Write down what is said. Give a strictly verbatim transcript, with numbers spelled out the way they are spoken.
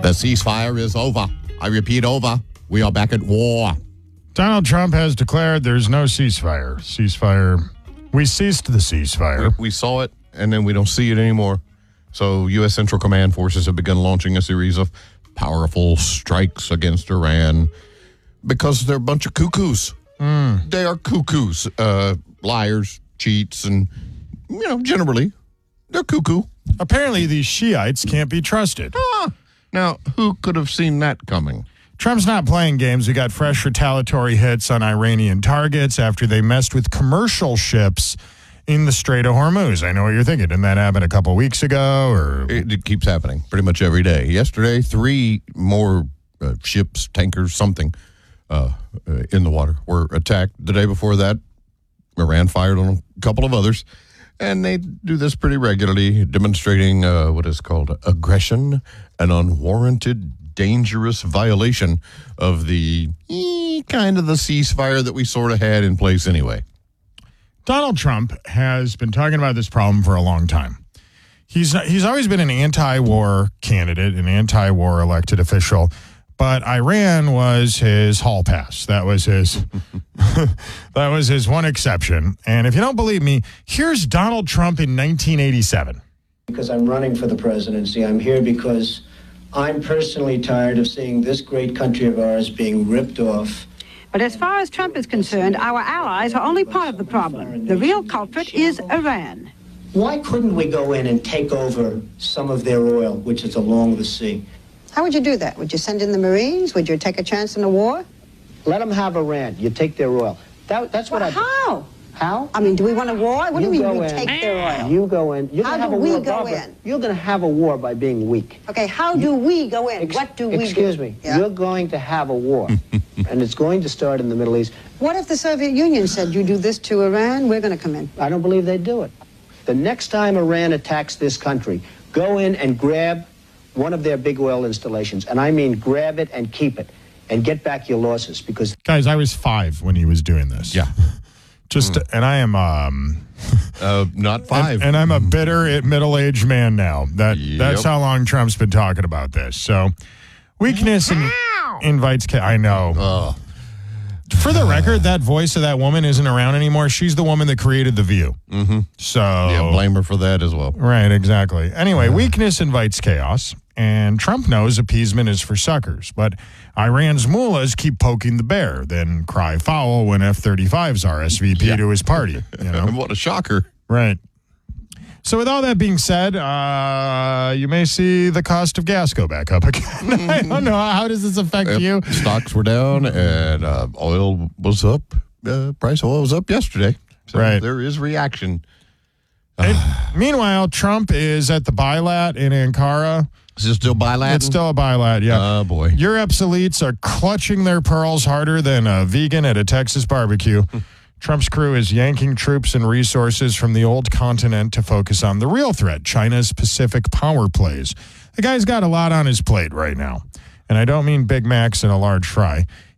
The ceasefire is over. I repeat, over. We are back at war. Donald Trump has declared there's no ceasefire. Ceasefire. We ceased the ceasefire. We, we saw it, and then we don't see it anymore. So U S. Central Command forces have begun launching a series of powerful strikes against Iran because they're a bunch of cuckoos. Mm. They are cuckoos, uh, liars, cheats, and, you know, generally, they're cuckoo. Apparently, these Shiites can't be trusted. Ah, now, who could have seen that coming? Trump's not playing games. We got fresh retaliatory hits on Iranian targets after they messed with commercial ships in the Strait of Hormuz. I know what you're thinking. Didn't that happen a couple weeks ago? Or It, it keeps happening pretty much every day. Yesterday, three more uh, ships, tankers, something uh, uh, in the water were attacked. The day before that, Iran fired on a couple of others. And they do this pretty regularly, demonstrating uh, what is called aggression, an unwarranted, dangerous violation of the eh, kind of the ceasefire that we sort of had in place anyway. Donald Trump has been talking about this problem for a long time. He's he's always been an anti-war candidate, an anti-war elected official, but Iran was his hall pass. That was his that was his one exception. And if you don't believe me, here's Donald Trump in nineteen eighty-seven. Because I'm running for the presidency. I'm here because I'm personally tired of seeing this great country of ours being ripped off. But as far as Trump is concerned, our allies are only part of the problem. The real culprit is Iran. Why couldn't we go in and take over some of their oil, which is along the sea? How would you do that? Would you send in the Marines? Would you take a chance in a war? Let them have Iran. You take their oil. That, that's what Well, I... how? How? I mean, do we want a war? What do you mean go we in. take their oil? You go in. You're How gonna have do a we war, go Barbara. in? You're going to have a war by being weak. Okay, how do we go in? Ex- What do we do? Excuse me. Yeah? You're going to have a war, and it's going to start in the Middle East. What if the Soviet Union said, you do this to Iran, we're going to come in? I don't believe they'd do it. The next time Iran attacks this country, go in and grab one of their big oil installations, and I mean grab it and keep it, and get back your losses, because... Guys, I was five when he was doing this. Yeah. Just, Mm. and I am, um... Uh, not five. And, and I'm a bitter middle-aged man now. That Yep. That's how long Trump's been talking about this. So, weakness in, invites... Ca- I know. Oh. For the record, that voice of that woman isn't around anymore. She's the woman that created The View. Mm-hmm. So... Yeah, blame her for that as well. Right, exactly. Anyway, weakness invites chaos, and Trump knows appeasement is for suckers. But Iran's mullahs keep poking the bear, then cry foul when F thirty-fives R S V P Yeah. to his party. You know? What a shocker. Right. So with all that being said, uh, you may see the cost of gas go back up again. I don't know. How does this affect Yep. you? Stocks were down, and uh, oil was up. Uh, price of oil was up yesterday. So Right. there is reaction. And meanwhile, Trump is at the Bilat in Ankara. Is it still bilateral? It's still a Bilat, yeah. Oh, boy. Europe's elites are clutching their pearls harder than a vegan at a Texas barbecue. Trump's crew is yanking troops and resources from the old continent to focus on the real threat, China's Pacific power plays. The guy's got a lot on his plate right now. And I don't mean Big Macs and a large fry.